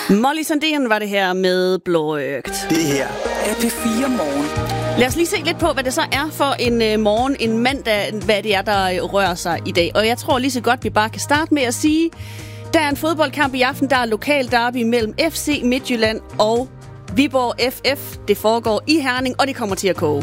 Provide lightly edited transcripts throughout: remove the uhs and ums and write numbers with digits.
Molly Sandén var det her med Blåøgt. Det her er P4 Morgen. Lad os lige se lidt på, hvad det så er for en morgen, en mandag, hvad det er, der rører sig i dag. Og jeg tror lige så godt, vi bare kan starte med at sige, der er en fodboldkamp i aften, der er lokal derby mellem FC Midtjylland og Viborg FF. Det foregår i Herning, og det kommer til at koge.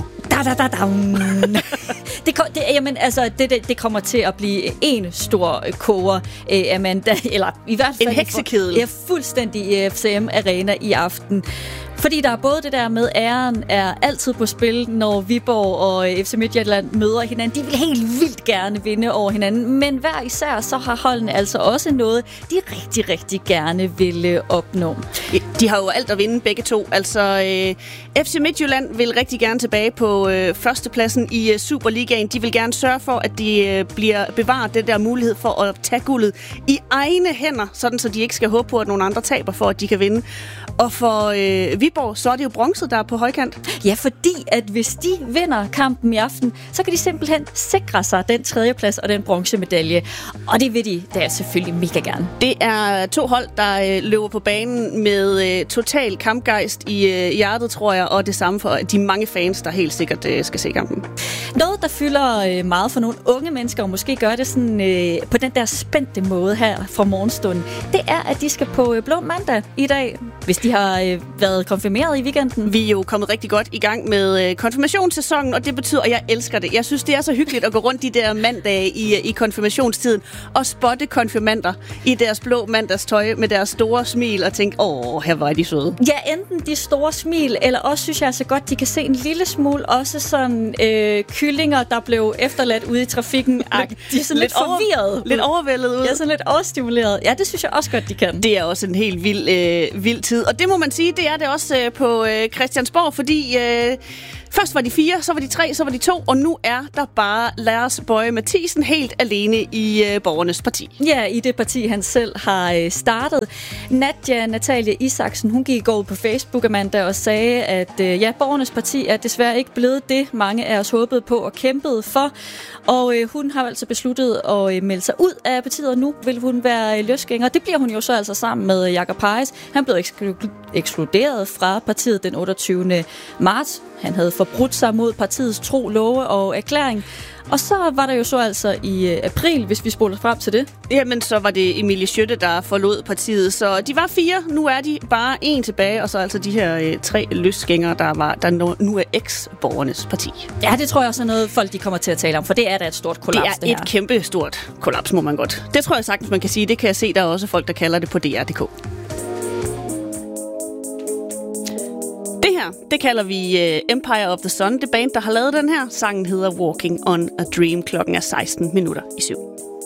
Det kommer til at blive en stor koger, Amanda, eller i hvert fald en heksekedel. Ja, fuldstændig i FCM Arena i aften. Fordi der er både det der med, æren er altid på spil, når Viborg og FC Midtjylland møder hinanden. De vil helt vildt gerne vinde over hinanden, men hver især så har holdene altså også noget, de rigtig, rigtig gerne vil opnå. De har jo alt at vinde begge to. Altså, FC Midtjylland vil rigtig gerne tilbage på førstepladsen i Superligaen. De vil gerne sørge for, at de bliver bevaret den der mulighed for at tage guldet i egne hænder, sådan så de ikke skal håbe på, at nogle andre taber for, at de kan vinde. Og for Viborg, så er det jo bronzet, der er på højkant. Ja, fordi at hvis de vinder kampen i aften, så kan de simpelthen sikre sig den tredjeplads og den bronzemedalje. Og det vil de da selvfølgelig mega gerne. Det er to hold, der løber på banen med total kampgejst i hjertet, tror jeg, og det samme for de mange fans, der helt sikkert skal se kampen. Noget, der fylder meget for nogle unge mennesker, og måske gør det sådan på den der spændte måde her fra morgenstunden, det er, at de skal på Blå Mandag i dag, hvis de har været konfirmeret i weekenden. Vi er jo kommet rigtig godt i gang med konfirmationssæsonen, og det betyder, at jeg elsker det. Jeg synes, det er så hyggeligt at gå rundt de der mandage i konfirmationstiden og spotte konfirmander i deres blå mandagstøj med deres store smil og tænke, her var de søde. Ja, enten de store smil, eller også synes jeg så godt, de kan se en lille smule også sådan kyllinger, der blev efterladt ude i trafikken. De er sådan lidt forvirret. Lidt overvældet ud. Ja, sådan lidt overstimuleret. Ja, det synes jeg også godt, de kan. Det er også en helt vild tid. Og det må man sige, det er det også på Christiansborg, fordi først var de 4, så var de 3, så var de 2, og nu er der bare Lars Boje Mathiesen helt alene i Borgernes Parti. Ja, i det parti, han selv har startet. Natalie Isaksen, hun gik i går på Facebook, Amanda, og sagde, at Borgernes Parti er desværre ikke blevet det, mange af os håbede på og kæmpede for. Og hun har altså besluttet at melde sig ud af partiet, og nu vil hun være løsgænger. Det bliver hun jo så altså sammen med Jakob Paris. Han blev ekskluderet fra partiet den 28. marts. Han havde forbrudt sig mod partiets tro, love og erklæring. Og så var der jo så altså i april, hvis vi spoler frem til det. Jamen, så var det Emilie Skytte, der forlod partiet. Så de var 4, nu er de bare 1 tilbage. Og så altså de her 3 løsgængere, der nu er eks-Borgernes Parti. Ja, det tror jeg også er noget, folk de kommer til at tale om, for det er da et stort kollaps, det er et kæmpe stort kollaps, må man godt. Det tror jeg sagtens, man kan sige. Det kan jeg se, der er også folk, der kalder det på DR.dk. Det her, det kalder vi Empire of the Sun. Det band, der har lavet den her. Sangen hedder Walking on a Dream. Klokken er 16:07.